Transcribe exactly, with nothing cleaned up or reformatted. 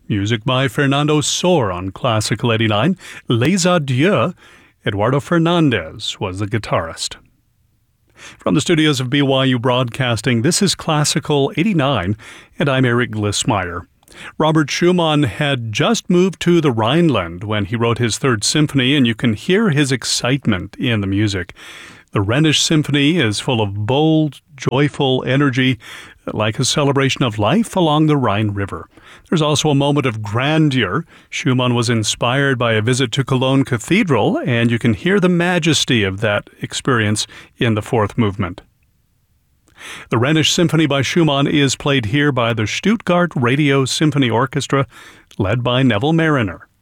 Music by Fernando Sor on Classical eighty-nine. Les Adieux, Eduardo Fernandez was the guitarist. From the studios of B Y U Broadcasting, this is Classical eighty-nine, and I'm Eric Glissmeyer. Robert Schumann had just moved to the Rhineland when he wrote his Third Symphony, and you can hear his excitement in the music. The Rhenish Symphony is full of bold, joyful energy, like a celebration of life along the Rhine River. There's also a moment of grandeur. Schumann was inspired by a visit to Cologne Cathedral, and you can hear the majesty of that experience in the fourth movement. The Rhenish Symphony by Schumann is played here by the Stuttgart Radio Symphony Orchestra, led by Neville Mariner.